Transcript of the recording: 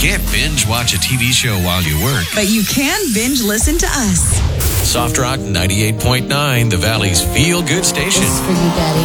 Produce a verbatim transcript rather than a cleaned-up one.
can't binge watch a T V show while you work. But you can binge listen to us. Soft Rock ninety-eight point nine, the Valley's feel-good station. This is for you, Daddy.